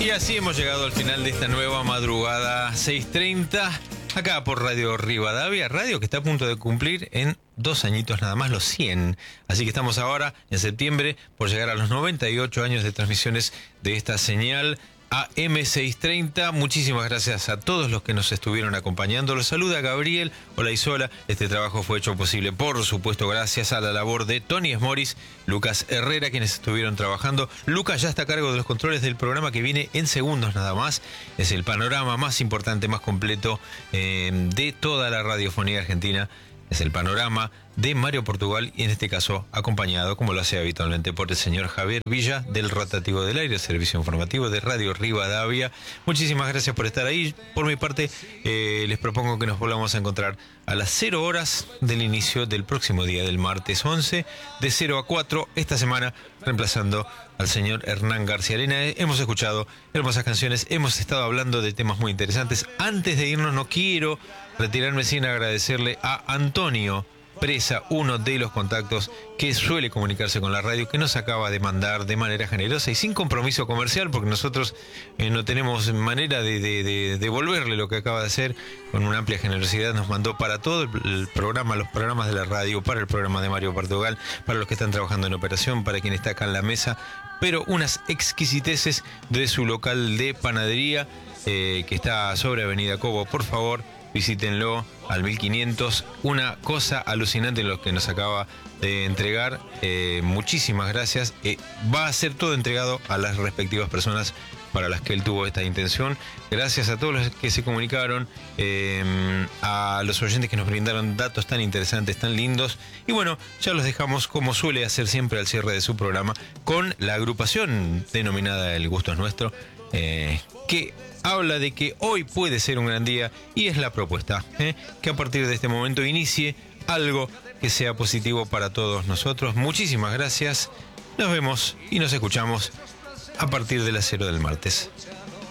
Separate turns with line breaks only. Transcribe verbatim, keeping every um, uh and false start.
Y así hemos llegado al final de esta nueva madrugada seis treinta, acá por Radio Rivadavia, radio que está a punto de cumplir en dos añitos nada más los cien. Así que estamos ahora en septiembre por llegar a los noventa y ocho años de transmisiones de esta señal A M seiscientos treinta. Muchísimas gracias a todos los que nos estuvieron acompañando. Los saluda Gabriel Olaizola. Este trabajo fue hecho posible, por supuesto, gracias a la labor de Tony Esmoris, Lucas Herrera, quienes estuvieron trabajando. Lucas ya está a cargo de los controles del programa que viene en segundos nada más. Es el panorama más importante, más completo eh, de toda la radiofonía argentina. Es el panorama de Mario Portugal y en este caso acompañado, como lo hace habitualmente, por el señor Javier Villa del Rotativo del Aire, servicio informativo de Radio Rivadavia. Muchísimas gracias por estar ahí. Por mi parte, eh, les propongo que nos volvamos a encontrar a las cero horas del inicio del próximo día, del martes once, de cero a cuatro, esta semana, reemplazando al señor Hernán García Arena. Hemos escuchado hermosas canciones, hemos estado hablando de temas muy interesantes. Antes de irnos, no quiero retirarme sin agradecerle a Antonio Presa, uno de los contactos que suele comunicarse con la radio, que nos acaba de mandar de manera generosa y sin compromiso comercial, porque nosotros eh, no tenemos manera de, de, de devolverle lo que acaba de hacer. Con una amplia generosidad nos mandó para todo el, el programa, los programas de la radio, para el programa de Mario Portugal, para los que están trabajando en operación, para quien está acá en la mesa, pero unas exquisiteces de su local de panadería eh, que está sobre Avenida Cobo. Por favor, visítenlo al mil quinientos, una cosa alucinante lo que nos acaba de entregar. Eh, muchísimas gracias. Eh, va a ser todo entregado a las respectivas personas para las que él tuvo esta intención. Gracias a todos los que se comunicaron, eh, a los oyentes que nos brindaron datos tan interesantes, tan lindos. Y bueno, ya los dejamos, como suele hacer siempre al cierre de su programa, con la agrupación denominada El Gusto es Nuestro, eh, que habla de que hoy puede ser un gran día y es la propuesta, ¿eh? que a partir de este momento inicie algo que sea positivo para todos nosotros. Muchísimas gracias, nos vemos y nos escuchamos a partir de las cero del martes.